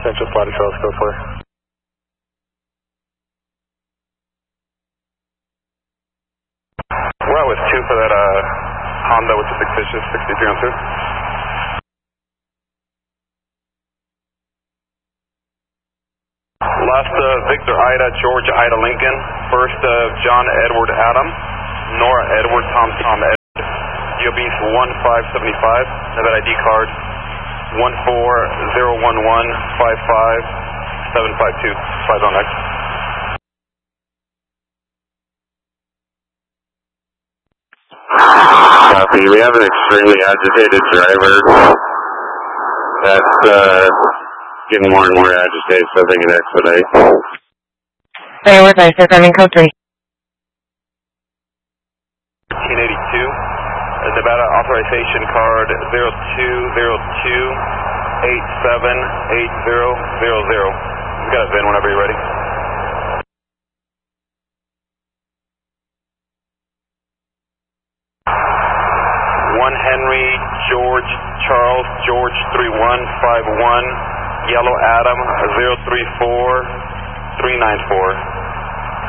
Central Flight Charles, go for it. We're out with 2 for that Honda with the 6 dishes, 63 on 2. Last Victor Ida, George Ida Lincoln. First John Edward Adam, Nora Edward, Tom Ed. GeoBeast 1575. Have that ID card 1401155 752. Flies on next. Copy. We have an extremely agitated driver that's getting more and more agitated, so I think it expedite. Hey, we're nice. They're coming code 3. 1882. Nevada authorization card 0202878000. You got a VIN whenever you're ready. Henry George Charles George 3151 Yellow Adam 034394.